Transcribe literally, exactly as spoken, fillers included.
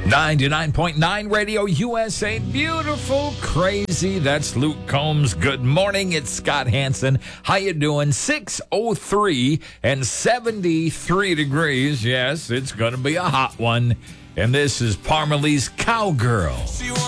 ninety-nine point nine Radio U S A. Beautiful, crazy. That's Luke Combs. Good morning. It's Scott Hansen. How you doing? six oh three and seventy-three degrees. Yes, it's going to be a hot one. And this is Parmalee's Cowgirl.